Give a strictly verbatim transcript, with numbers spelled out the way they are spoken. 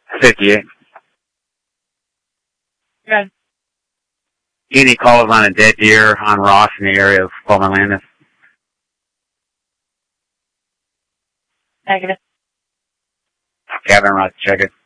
fifty-eight. Good. Any calls on a dead deer on Ross in the area of Palmer Landis? Negative. Kevin Ross, check it.